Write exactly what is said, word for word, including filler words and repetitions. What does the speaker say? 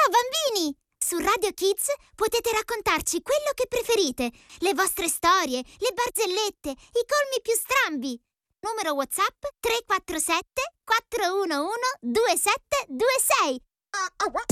Ciao bambini! Su Radio Kids potete raccontarci quello che preferite, le vostre storie, le barzellette, i colmi più strambi. Numero WhatsApp tre quattro sette quattro uno uno due sette due sei.